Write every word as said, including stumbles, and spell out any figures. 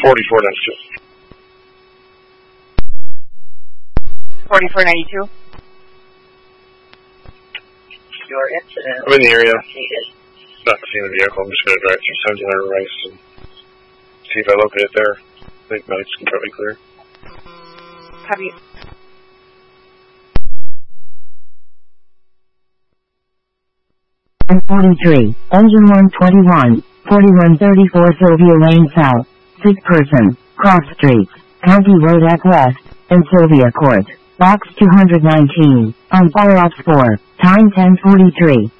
forty-four ninety-two. forty-four ninety-two. Your incident. I'm in the area. Not seeing the vehicle. I'm just going to drive through seventeen hundred Rice and see if I locate it there. I think Mike's completely clear. Copy. forty-three, engine one twenty-one, forty-one thirty-four Sylvia Lane South, sick person, cross streets, County Road at West, and Sylvia Court, box two hundred nineteen, on Fire Ops four, time ten forty-three.